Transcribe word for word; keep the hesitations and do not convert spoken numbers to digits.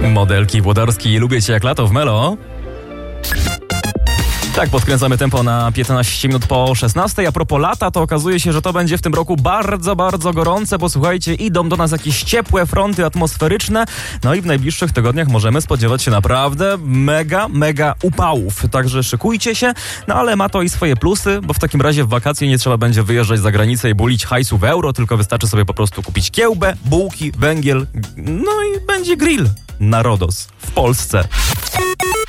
Modelki Włodarski, lubię cię jak lato w Melo. Tak, podkręcamy tempo na piętnaście minut po szesnastej. A propos lata, to okazuje się, że to będzie w tym roku bardzo, bardzo gorące, bo słuchajcie, idą do nas jakieś ciepłe fronty atmosferyczne, no i w najbliższych tygodniach możemy spodziewać się naprawdę mega, mega upałów. Także szykujcie się, no ale ma to i swoje plusy, bo w takim razie w wakacje nie trzeba będzie wyjeżdżać za granicę i bulić hajsu w euro, tylko wystarczy sobie po prostu kupić kiełbę, bułki, węgiel, no i będzie grill na Rodos w Polsce.